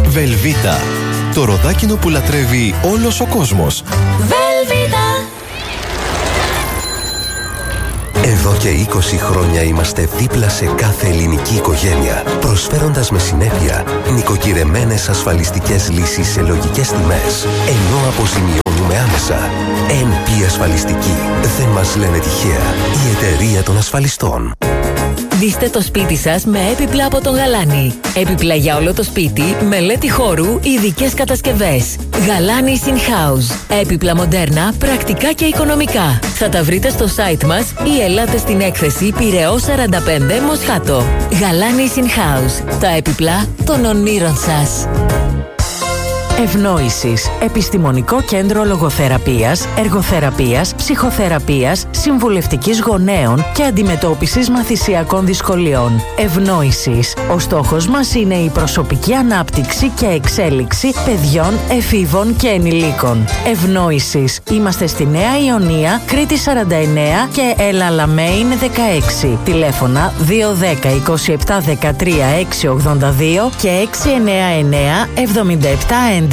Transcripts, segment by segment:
Βελβίτα. Το ροδάκινο που λατρεύει όλος ο κόσμος. Βελβίτα. Εδώ και 20 χρόνια είμαστε δίπλα σε κάθε ελληνική οικογένεια, προσφέροντας με συνέπεια νοικοκυρεμένες ασφαλιστικές λύσεις σε λογικές τιμές, ενώ αποζημιώνουμε άμεσα. NP Ασφαλιστική. Δεν μας λένε τυχαία. Η εταιρεία των ασφαλιστών. Ντύστε το σπίτι σας με έπιπλα από τον Γαλάνη. Έπιπλα για όλο το σπίτι, μελέτη χώρου, ειδικές κατασκευές. Γαλάνη In House. Έπιπλα μοντέρνα, πρακτικά και οικονομικά. Θα τα βρείτε στο site μας ή ελάτε στην έκθεση Πειραιώς 45 Μοσχάτο. Γαλάνη In House. Τα έπιπλα των ονείρων σας. Ευνόησης. Επιστημονικό κέντρο λογοθεραπείας, εργοθεραπείας, ψυχοθεραπείας, συμβουλευτικής γονέων και αντιμετώπισης μαθησιακών δυσκολιών. Ευνόησης. Ο στόχος μας είναι η προσωπική ανάπτυξη και εξέλιξη παιδιών, εφήβων και ενηλίκων. Ευνόησης. Είμαστε στη Νέα Ιωνία, Κρήτη 49 και Ελαλαμέιν 16. Τηλέφωνα 210 27 13 682 και 699 77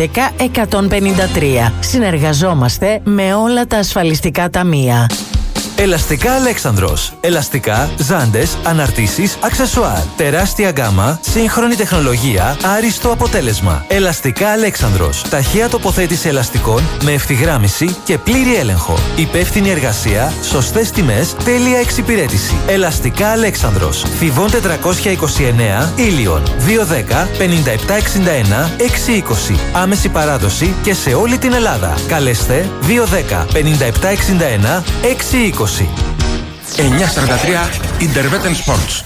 153. Συνεργαζόμαστε με όλα τα ασφαλιστικά ταμεία. Ελαστικά Αλέξανδρος. Ελαστικά, ζάντες, αναρτήσεις, αξεσουάρ. Τεράστια γκάμα, σύγχρονη τεχνολογία, άριστο αποτέλεσμα. Ελαστικά Αλέξανδρος. Ταχεία τοποθέτηση ελαστικών με ευθυγράμμιση και πλήρη έλεγχο. Υπεύθυνη εργασία, σωστές τιμές, τέλεια εξυπηρέτηση. Ελαστικά Αλέξανδρος. Θηβών 429, Ήλιον. 210 5761 620. Άμεση παράδοση και σε όλη την Ελλάδα. Καλέστε 210 5761 620. 943 Intervetten Sports.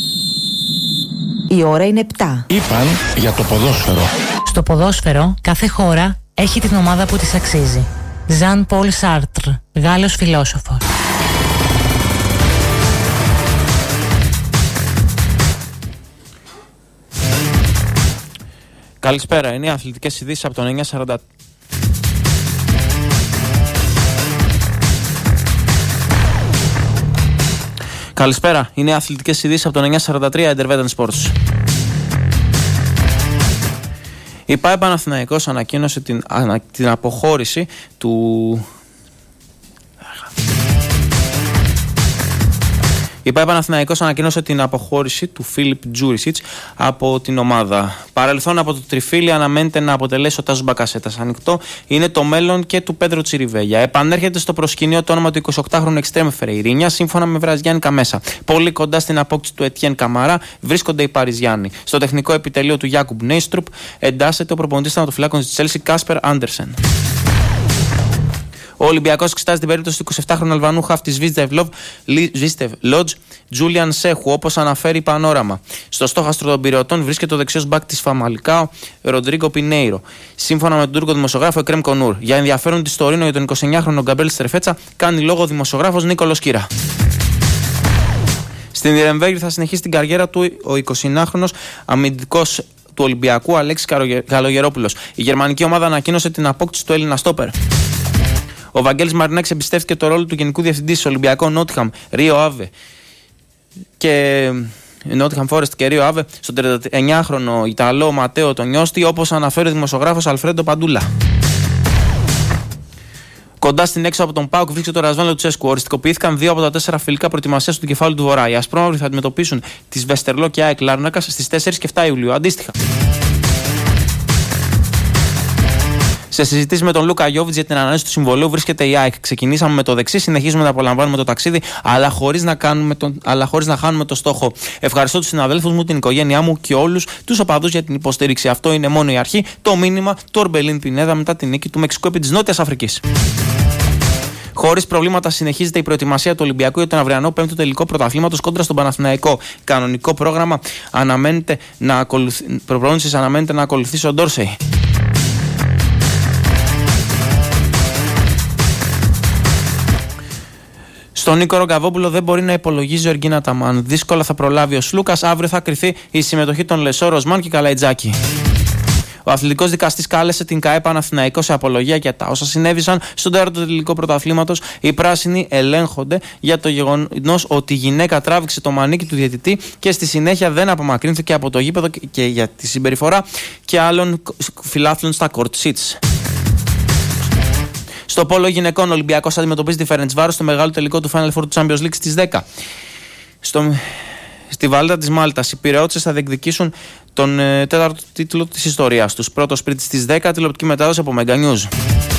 Η ώρα είναι 7. Είπαν για το ποδόσφαιρο. Στο ποδόσφαιρο, κάθε χώρα έχει την ομάδα που της αξίζει. Ζαν Πολ Σάρτρ, Γάλλος φιλόσοφος. Καλησπέρα, είναι οι αθλητικές ειδήσεις από τον 940. Καλησπέρα, είναι αθλητικές ειδήσεις από τον 943 Intervetten Sports. Η ΠΑΕ Παναθηναϊκός ανακοίνωσε την αποχώρηση του... Η ΠΑΕ Παναθηναϊκός ανακοίνωσε την αποχώρηση του Φίλιπ Τζούρισιτς από την ομάδα. Παρελθόν από το τριφύλι αναμένεται να αποτελέσει ο Τάσος Μπακασέτας. Ανοιχτό είναι το μέλλον και του Πέντρο Τσιριβέλια. Επανέρχεται στο προσκήνιο το όνομα του 28χρονου Εξτρέμ Φερεϊρίνια, σύμφωνα με βραζιάνικα μέσα. Πολύ κοντά στην απόκτηση του Ετιέν Καμαρά βρίσκονται οι Παριζιάνοι. Στο τεχνικό επιτελείο του Γιάκουμπ Νέιστρουπ εντάσσεται ο προπονητής τερματοφυλάκων της Τσέλσι Κάσπερ Άντερσεν. Ο Ολυμπιακός εξετάζει την περίπτωση του 27χρονου Αλβανού χαφ της Βίστευ Λότζ, Τζούλιαν Σέχου, όπως αναφέρει η Πανόραμα. Στο στόχαστρο των Πειραωτών βρίσκεται ο δεξιός μπακ της Φαμαλικάο, Ροντρίγκο Πινέιρο. Σύμφωνα με τον Τούρκο δημοσιογράφο Εκρέμ Κονούρ. Για ενδιαφέρον της στο Ρήνο για τον 29χρονο Γκαμπρέλ Στερφέτσα κάνει λόγο ο δημοσιογράφος Νίκολος Κύρα. Στην Ιρεμβέργη θα συνεχίσει την καριέρα του ο 29χρονος αμυντικός του Ολυμπιακού Αλέξης Καλογερόπουλος. Η γερμανική ομάδα ανακοίνωσε την απόκτηση του Έλληνα στόπερ. Ο Βαγγέλης Μαρινάκης εμπιστεύτηκε το ρόλο του Γενικού Διευθυντή στο Ολυμπιακό Νότιχαμ, Ρίο Άβε και Νότιχαμ Φόρεστ και Ρίο Άβε στον 39χρονο Ιταλό Ματέο Τονιώστη, όπως αναφέρει ο δημοσιογράφος Αλφρέντο Παντούλα. Κοντά στην έξω από τον ΠΑΟΚ βρίσκεται το Ρασβάν Λουτσέσκου. Οριστικοποιήθηκαν 2 από τα 4 φιλικά προετοιμασίας του κεφάλου του Βορρά. Οι Ασπρόμαυροι θα αντιμετωπίσουν τις Βεστερλό και ΑΕΚ Λάρνακα στις 4 και 7 Ιουλίου. Αντίστοιχα. Σε συζητήσεις με τον Λούκα Γιόβιτς για την ανανέωση του συμβολαίου βρίσκεται η ΑΕΚ. Ξεκινήσαμε με το δεξί, συνεχίζουμε να απολαμβάνουμε το ταξίδι, αλλά χωρίς να χάνουμε το στόχο. Ευχαριστώ τους συναδέλφους μου, την οικογένειά μου και όλους τους οπαδούς για την υποστήριξη. Αυτό είναι μόνο η αρχή. Το μήνυμα του Ορμπελίν Πινέδα μετά την νίκη του Μεξικού επί της Νότιας Αφρικής. Χωρίς προβλήματα συνεχίζεται η προετοιμασία του Ολυμπιακού για τον αυριανό 5ο τελικό πρωταθλήματος κόντρα στον Παναθηναϊκό. Κανονικό πρόγραμμα αναμένεται να ακολουθήσει ο Ντόρσεϊ. Στον Νίκο Ρογκαβόπουλο δεν μπορεί να υπολογίζει ο Εργίνα Ταμάν. Δύσκολα θα προλάβει ο Σλούκας. Αύριο θα κριθεί η συμμετοχή των Λεσό, Ροσμάν και Καλαϊτζάκη. Ο αθλητικός δικαστής κάλεσε την ΚΑΕ Παναθηναϊκό σε απολογία για τα όσα συνέβησαν στον τέταρτο τελικό πρωταθλήματος. Οι πράσινοι ελέγχονται για το γεγονός ότι η γυναίκα τράβηξε το μανίκι του διαιτητή και στη συνέχεια δεν απομακρύνθηκε από το γήπεδο και για τη συμπεριφορά και άλλων φιλάθλων στα court seats. Στο πόλο γυναικών, ο Ολυμπιακός αντιμετωπίζει τη Ferencváros στο μεγάλο τελικό του Final Four του Champions League στις 10. Στη Βαλέτα της Μάλτας, οι Πειραιώτες θα διεκδικήσουν τον τέταρτο τίτλο της ιστορίας τους. Πρώτο σπίτι στις 10, τηλεοπτική μετάδοση από Mega News.